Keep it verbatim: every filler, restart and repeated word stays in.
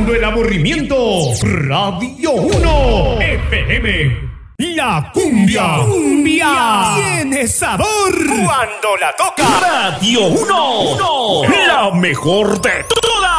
Quitando el aburrimiento. Radio uno F M. La cumbia. Cumbia. Tiene sabor. Cuando la toca. Radio uno. La mejor de todas.